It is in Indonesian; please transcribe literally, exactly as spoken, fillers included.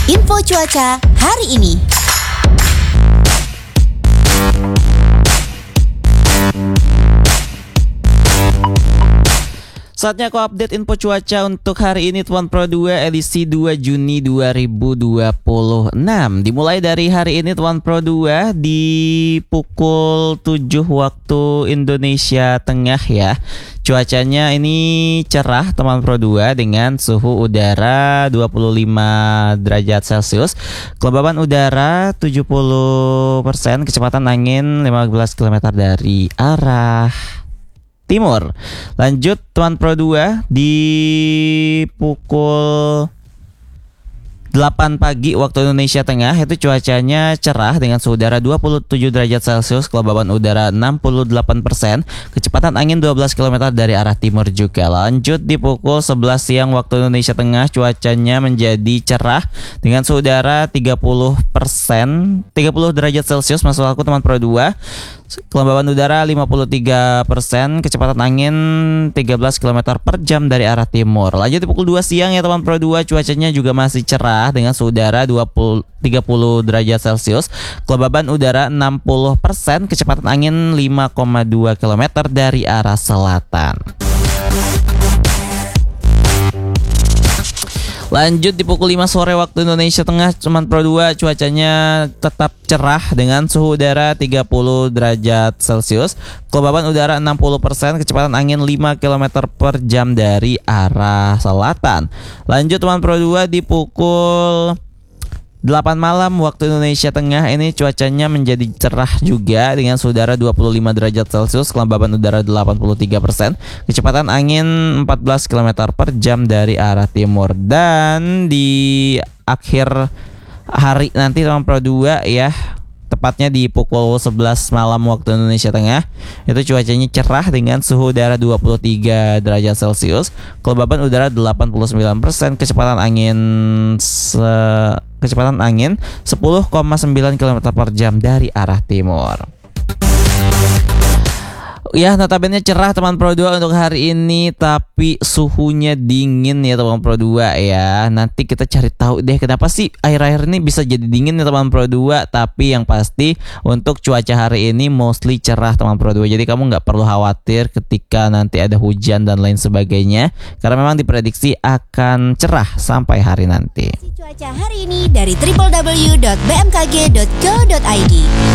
Info cuaca hari ini. Saatnya aku update info cuaca untuk hari ini Tuan Pro dua edisi dua Juni dua ribu dua puluh enam. Dimulai dari hari ini Tuan Pro dua di pukul tujuh waktu Indonesia Tengah ya. Cuacanya ini cerah Teman Pro dua dengan suhu udara dua puluh lima derajat Celcius. Kelembaban udara tujuh puluh persen, kecepatan angin lima belas kilometer dari arah timur. Lanjut Tuan Pro dua di pukul delapan pagi waktu Indonesia Tengah, itu cuacanya cerah dengan suhu udara dua puluh tujuh derajat Celcius, kelembaban udara enam puluh delapan persen, kecepatan angin dua belas kilometer dari arah timur juga. Lanjut di pukul sebelas siang waktu Indonesia Tengah, cuacanya menjadi cerah dengan suhu udara tiga puluh persen, tiga puluh derajat Celcius masuk aku Teman Pro dua. Kelembaban udara lima puluh tiga persen, kecepatan angin tiga belas kilometer per jam dari arah timur. Lanjut di pukul dua siang ya Teman Pro dua, cuacanya juga masih cerah dengan suhu udara tiga puluh derajat Celcius. Kelembaban udara enam puluh persen, kecepatan angin lima koma dua kilometer dari arah selatan. Lanjut di pukul lima sore waktu Indonesia Tengah, Teman Pro dua, cuacanya tetap cerah dengan suhu udara tiga puluh derajat Celcius. Kelembaban udara enam puluh persen, kecepatan angin lima kilometer per jam dari arah selatan. Lanjut Teman Pro dua di pukul delapan malam waktu Indonesia Tengah, ini cuacanya menjadi cerah juga dengan suhu udara dua puluh lima derajat Celcius, kelembaban udara delapan puluh tiga persen, kecepatan angin empat belas kilometer per jam dari arah timur. Dan di akhir hari nanti Teman Pro dua ya, tepatnya di pukul sebelas malam waktu Indonesia Tengah, itu cuacanya cerah dengan suhu udara dua puluh tiga derajat Celcius, kelembaban udara delapan puluh sembilan persen, kecepatan angin se- kecepatan angin sepuluh koma sembilan kilometer per jam dari arah timur. Ya, notabene cerah Teman Pro dua untuk hari ini, tapi suhunya dingin ya Teman Pro dua ya. Nanti kita cari tahu deh kenapa sih akhir-akhir ini bisa jadi dingin ya Teman Pro dua. Tapi yang pasti untuk cuaca hari ini mostly cerah Teman Pro dua. Jadi kamu nggak perlu khawatir ketika nanti ada hujan dan lain sebagainya, karena memang diprediksi akan cerah sampai hari nanti. Cuaca hari ini dari w w w dot b m k g dot go dot i d.